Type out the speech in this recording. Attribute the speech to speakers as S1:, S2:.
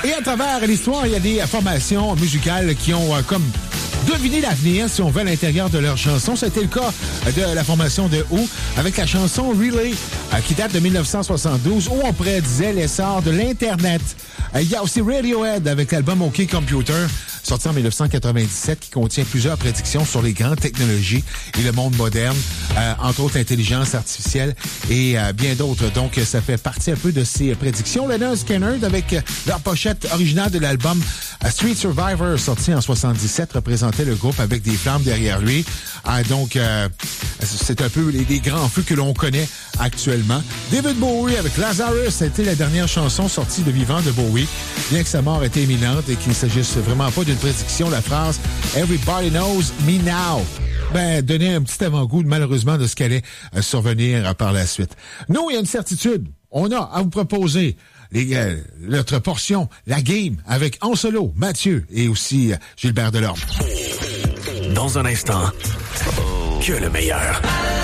S1: Et à travers l'histoire, il y a des formations musicales qui ont comme deviné l'avenir, si on veut, à l'intérieur de leurs chansons. C'était le cas de la formation de Who avec la chanson Relay qui date de 1972 où on prédisait l'essor de l'Internet. Il y a aussi Radiohead avec l'album OK Computer, sorti en 1997, qui contient plusieurs prédictions sur les grandes technologies et le monde moderne, entre autres l'intelligence artificielle et bien d'autres. Donc, ça fait partie un peu de ces prédictions. Lynyrd Skynyrd, avec leur pochette originale de l'album Street Survivor, sorti en 77, représentait le groupe avec des flammes derrière lui. Donc, c'est un peu les grands feux que l'on connaît actuellement. David Bowie avec Lazarus, c'était la dernière chanson sortie de vivant de Bowie, bien que sa mort était imminente et qu'il ne s'agisse vraiment pas d'une prédiction. La phrase « Everybody knows me now » donnait un petit avant-goût, malheureusement, de ce qu'allait survenir par la suite. Nous, il y a une certitude. On a à vous proposer notre portion, la game, avec en solo, Mathieu et aussi Gilbert Delorme.
S2: Dans un instant, que le meilleur.